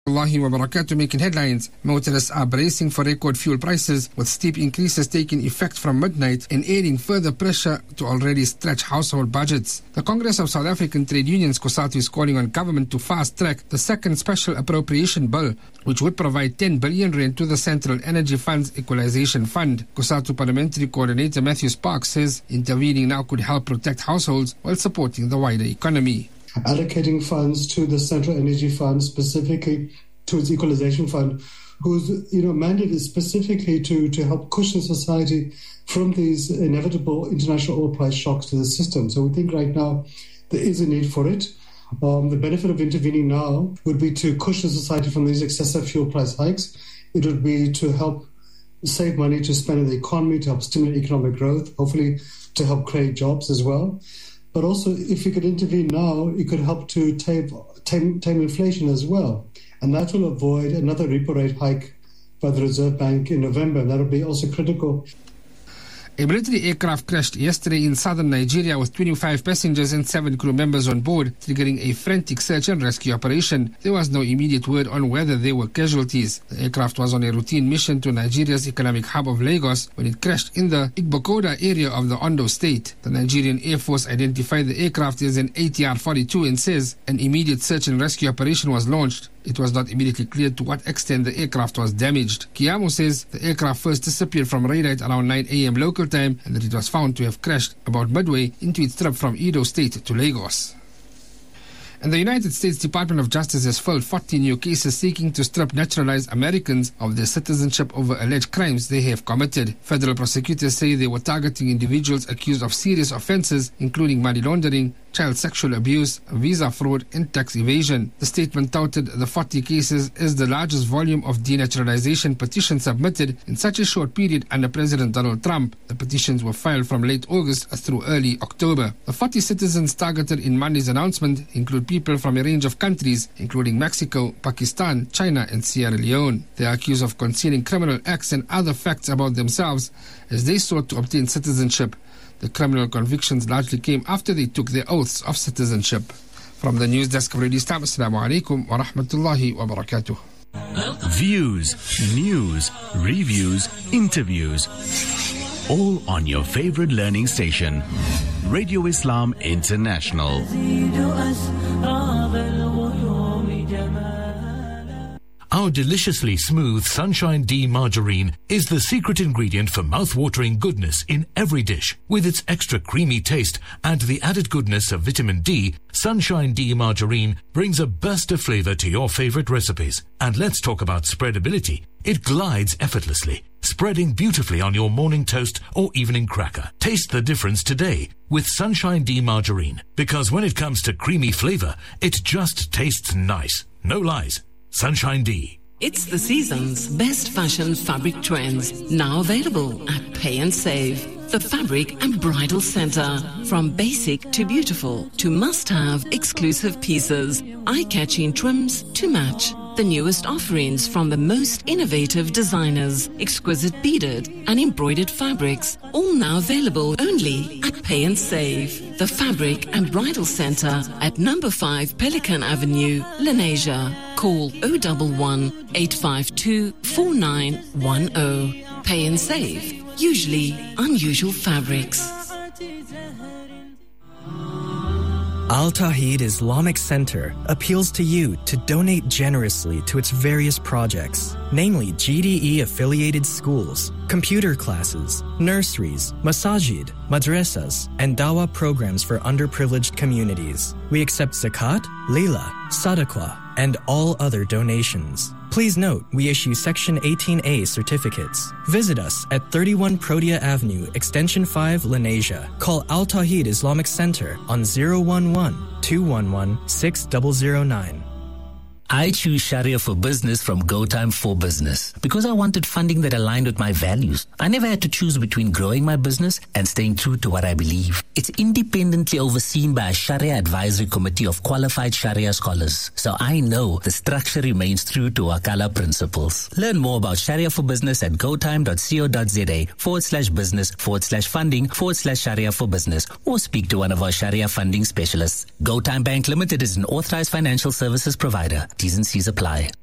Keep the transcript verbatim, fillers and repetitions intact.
Allahi wa barakatuh, making headlines. Motorists are bracing for record fuel prices, with steep increases taking effect from midnight and adding further pressure to already stretched household budgets. The Congress of South African Trade Unions, COSATU, is calling on government to fast-track the second special appropriation bill, which would provide ten billion rand to the Central Energy Fund's Equalization Fund. COSATU Parliamentary Coordinator Matthew Sparks says intervening now could help protect households while supporting the wider economy. Allocating funds to the Central Energy Fund, specifically to its Equalization Fund, whose you know mandate is specifically to, to help cushion society from these inevitable international oil price shocks to the system. So we think right now there is a need for it. Um, the benefit of intervening now would be to cushion society from these excessive fuel price hikes. It would be to help save money to spend in the economy, to help stimulate economic growth, hopefully to help create jobs as well. But also, if you could intervene now, it could help to tame, tame, tame inflation as well. And that will avoid another repo rate hike by the Reserve Bank in November. And that will be also critical. A military aircraft crashed yesterday in southern Nigeria with twenty-five passengers and seven crew members on board, triggering a frantic search and rescue operation. There was no immediate word on whether there were casualties. The aircraft was on a routine mission to Nigeria's economic hub of Lagos when it crashed in the Igbokoda area of the Ondo state. The Nigerian Air Force identified the aircraft as an A T R forty-two and says an immediate search and rescue operation was launched. It was not immediately clear to what extent the aircraft was damaged. Kiamo says the aircraft first disappeared from radar at around nine a.m. local time and that it was found to have crashed about midway into its trip from Edo State to Lagos. And the United States Department of Justice has filed forty new cases seeking to strip naturalized Americans of their citizenship over alleged crimes they have committed. Federal prosecutors say they were targeting individuals accused of serious offenses, including money laundering, child sexual abuse, visa fraud, and tax evasion. The statement touted the forty cases as the largest volume of denaturalization petitions submitted in such a short period under President Donald Trump. The petitions were filed from late August through early October. The forty citizens targeted in Monday's announcement include people from a range of countries, including Mexico, Pakistan, China, and Sierra Leone. They are accused of concealing criminal acts and other facts about themselves as they sought to obtain citizenship. The criminal convictions largely came after they took their oaths of citizenship. From the news desk of Radio Islam, Assalamu alaikum wa rahmatullahi wa barakatuh. Views, news, reviews, interviews. All on your favorite learning station, Radio Islam International. Our deliciously smooth Sunshine D margarine is the secret ingredient for mouth-watering goodness in every dish. With its extra creamy taste and the added goodness of vitamin D, Sunshine D margarine brings a burst of flavor to your favorite recipes. And let's talk about spreadability. It glides effortlessly, spreading beautifully on your morning toast or evening cracker. Taste the difference today with Sunshine D margarine, because when it comes to creamy flavor, it just tastes nice. No lies. Sunshine D. It's the season's best fashion fabric trends, now available at Pay and Save. The Fabric and Bridal Center. From basic to beautiful to must-have exclusive pieces, eye-catching trims to match. The newest offerings from the most innovative designers, exquisite beaded and embroidered fabrics, all now available only at Pay and Save. The Fabric and Bridal Center at number five Pelican Avenue, Lenasia. Call zero one one, eight five two, four nine one zero. Pay and Save. Usually unusual fabrics. Al Tawheed Islamic Center appeals to you to donate generously to its various projects, namely G D E-affiliated schools, computer classes, nurseries, masajid, madrasas, and dawah programs for underprivileged communities. We accept zakat, lila, sadaqah, and all other donations. Please note, we issue Section eighteen A certificates. Visit us at thirty-one Protea Avenue, Extension five, Lenasia. Call Al Tawheed Islamic Center on zero one one, two one one, six zero zero nine. I choose Sharia for Business from GoTime for Business because I wanted funding that aligned with my values. I never had to choose between growing my business and staying true to what I believe. It's independently overseen by a Sharia advisory committee of qualified Sharia scholars, so I know the structure remains true to Wakala principles. Learn more about Sharia for Business at gotime.co.za forward slash business forward slash funding forward slash Sharia for Business, or speak to one of our Sharia funding specialists. GoTime Bank Limited is an authorized financial services provider. T's and C's apply.